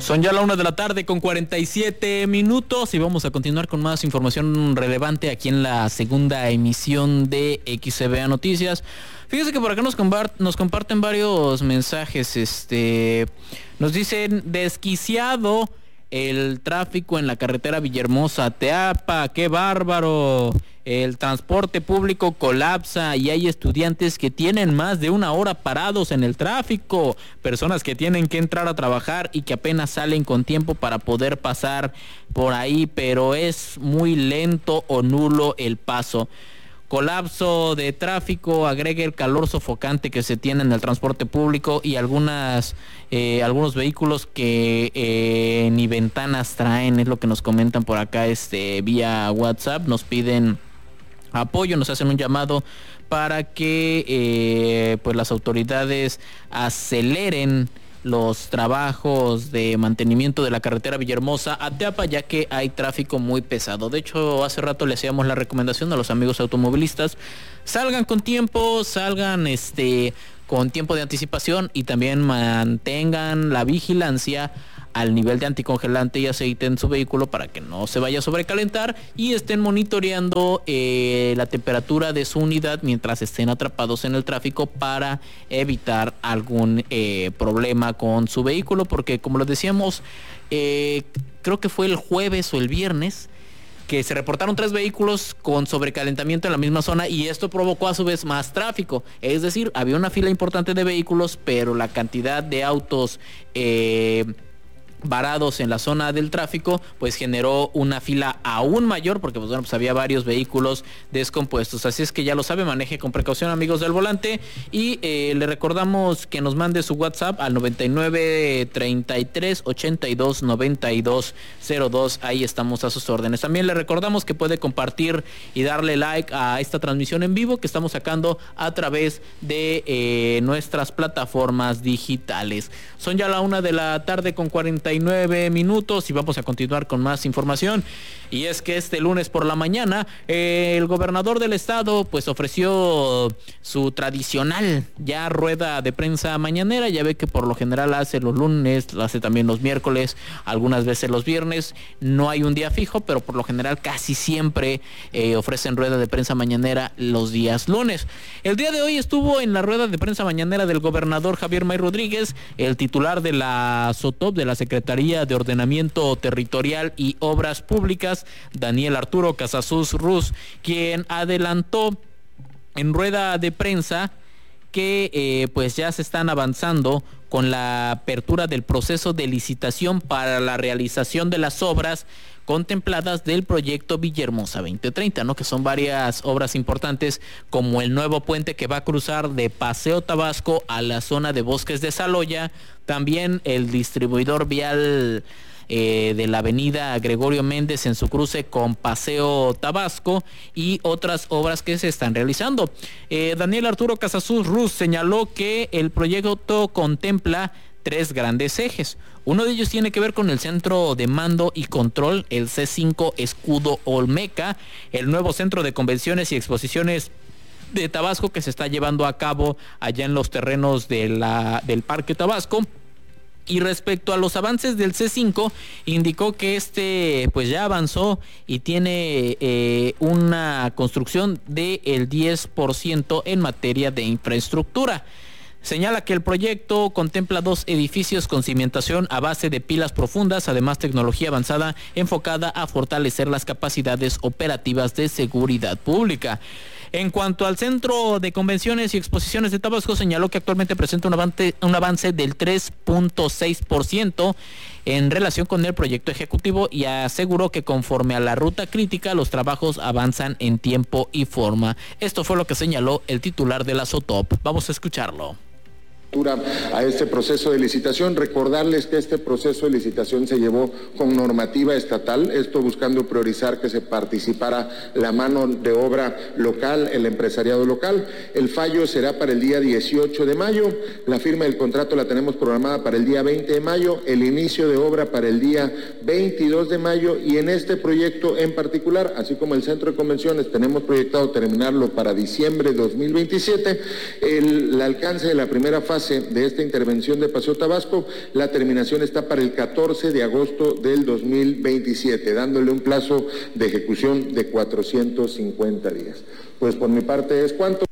Son ya la 1:47 p.m. y vamos a continuar con más información relevante aquí en la segunda emisión de XCBA Noticias. Fíjese que por acá nos comparten varios mensajes. Nos dicen: desquiciado el tráfico en la carretera Villahermosa a Teapa, qué bárbaro. El transporte público colapsa y hay estudiantes que tienen más de una hora parados en el tráfico, personas que tienen que entrar a trabajar y que apenas salen con tiempo para poder pasar por ahí, pero es muy lento o nulo el paso. Colapso de tráfico, agrega el calor sofocante que se tiene en el transporte público y algunos vehículos que ni ventanas traen, es lo que nos comentan por acá vía WhatsApp. Nos piden apoyo, nos hacen un llamado para que pues las autoridades aceleren los trabajos de mantenimiento de la carretera Villahermosa a Teapa, ya que hay tráfico muy pesado. De hecho, hace rato le hacíamos la recomendación a los amigos automovilistas: salgan con tiempo, salgan con tiempo de anticipación y también mantengan la vigilancia al nivel de anticongelante y aceite en su vehículo para que no se vaya a sobrecalentar, y estén monitoreando la temperatura de su unidad mientras estén atrapados en el tráfico para evitar algún problema con su vehículo, porque como lo decíamos, creo que fue el jueves o el viernes que se reportaron 3 vehículos con sobrecalentamiento en la misma zona, y esto provocó a su vez más tráfico. Es decir, había una fila importante de vehículos, pero la cantidad de autos varados en la zona del tráfico pues generó una fila aún mayor, porque pues había varios vehículos descompuestos. Así es que ya lo sabe, maneje con precaución, amigos del volante, y le recordamos que nos mande su WhatsApp al 99 33 82 92 02. Ahí estamos a sus órdenes. También le recordamos que puede compartir y darle like a esta transmisión en vivo que estamos sacando a través de nuestras plataformas digitales. Son ya la 1:49 p.m. y vamos a continuar con más información. Y es que este lunes por la mañana el gobernador del estado pues ofreció su tradicional ya rueda de prensa mañanera. Ya ve que por lo general hace los lunes, lo hace también los miércoles, algunas veces los viernes. No hay un día fijo, pero por lo general casi siempre ofrecen rueda de prensa mañanera los días lunes. El día de hoy estuvo en la rueda de prensa mañanera del gobernador Javier May Rodríguez el titular de la SOTOP, de la Secretaría de Ordenamiento Territorial y Obras Públicas, Daniel Arturo Casasus Ruz, quien adelantó en rueda de prensa que pues ya se están avanzando con la apertura del proceso de licitación para la realización de las obras contempladas del proyecto Villahermosa 2030, ¿no? Que son varias obras importantes, como el nuevo puente que va a cruzar de Paseo Tabasco a la zona de Bosques de Saloya, también el distribuidor vial de la avenida Gregorio Méndez en su cruce con Paseo Tabasco, y otras obras que se están realizando. Daniel Arturo Casasus Ruz señaló que el proyecto contempla 3 grandes ejes. Uno de ellos tiene que ver con el Centro de Mando y Control, el C5 Escudo Olmeca, el nuevo Centro de Convenciones y Exposiciones de Tabasco que se está llevando a cabo allá en los terrenos del Parque Tabasco. Y respecto a los avances del C5, indicó que pues ya avanzó y tiene una construcción del 10% en materia de infraestructura. Señala que el proyecto contempla 2 edificios con cimentación a base de pilas profundas, además tecnología avanzada enfocada a fortalecer las capacidades operativas de seguridad pública. En cuanto al Centro de Convenciones y Exposiciones de Tabasco, señaló que actualmente presenta un avance del 3.6% en relación con el proyecto ejecutivo, y aseguró que conforme a la ruta crítica los trabajos avanzan en tiempo y forma. Esto fue lo que señaló el titular de la SOTOP. Vamos a escucharlo. A este proceso de licitación, recordarles que este proceso de licitación se llevó con normativa estatal, esto buscando priorizar que se participara la mano de obra local, el empresariado local. El fallo será para el día 18 de mayo, la firma del contrato la tenemos programada para el día 20 de mayo, el inicio de obra para el día 22 de mayo, y en este proyecto en particular, así como el Centro de Convenciones, tenemos proyectado terminarlo para diciembre de 2027, el alcance de la primera fase fase de esta intervención de Paseo Tabasco, la terminación está para el 14 de agosto del 2027, dándole un plazo de ejecución de 450 días. Pues por mi parte es cuanto.